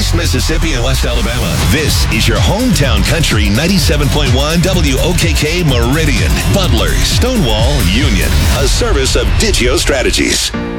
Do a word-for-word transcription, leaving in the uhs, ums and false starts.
East Mississippi and West Alabama. This is your hometown country ninety-seven point one W O K K Meridian, Butler, Stonewall, Union. A service of Digio Strategies.